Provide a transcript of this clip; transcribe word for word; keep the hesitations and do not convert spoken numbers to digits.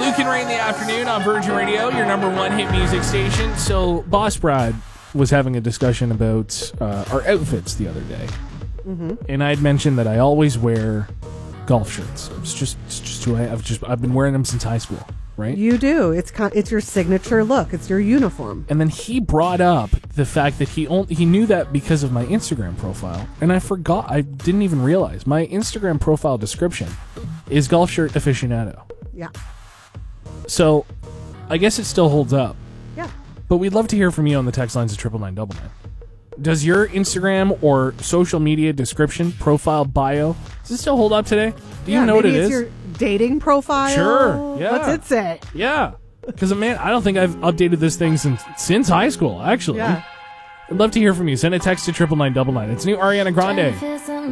Luke and Ray in the afternoon on Virgin Radio, your number one hit music station. So, Boss Brad was having a discussion about uh, our outfits the other day. Mm-hmm. And I had mentioned that I always wear golf shirts. It's just, it's just who I have. Just I've been wearing them since high school, right? You do. It's it's your signature look. It's your uniform. And then he brought up the fact that he only, he knew that because of my Instagram profile, and I forgot. I didn't even realize my Instagram profile description is golf shirt aficionado. Yeah. So, I guess it still holds up. Yeah. But we'd love to hear from you on the text lines of triple nine double nine. Does your Instagram or social media description, profile, bio, does it still hold up today? Do you yeah, know what it maybe it's is? your dating profile. Sure. Yeah. What's it say? Yeah. Because, man, I don't think I've updated this thing since since high school, actually. Yeah. I'd love to hear from you. Send a text to triple nine double nine. It's new Ariana Grande.